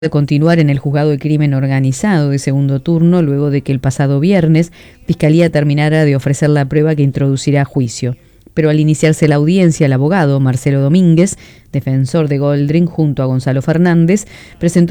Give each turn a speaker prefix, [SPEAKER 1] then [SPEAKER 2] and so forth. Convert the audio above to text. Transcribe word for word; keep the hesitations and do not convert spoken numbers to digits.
[SPEAKER 1] de continuar en el juzgado de crimen organizado de segundo turno luego de que el pasado viernes Fiscalía terminara de ofrecer la prueba que introducirá a juicio. Pero al iniciarse la audiencia, el abogado Marcelo Domínguez, defensor de Goldring junto a Gonzalo Fernández, presentó